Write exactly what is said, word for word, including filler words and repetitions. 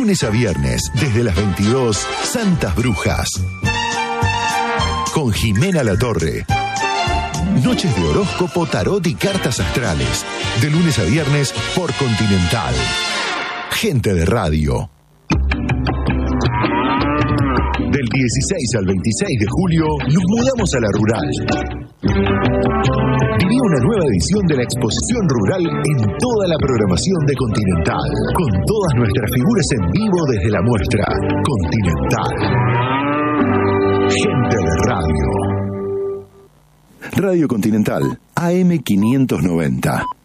lunes a viernes, desde las veintidós, Santas Brujas. Con Jimena Latorre. Noches de horóscopo, tarot y cartas astrales. De lunes a viernes por Continental. Gente de radio. Del dieciséis al veintiséis de julio nos mudamos a la rural. Viví una nueva edición de la exposición rural en toda la programación de Continental, con todas nuestras figuras en vivo desde la muestra. Continental. Gente de radio. Radio Continental, A M quinientos noventa.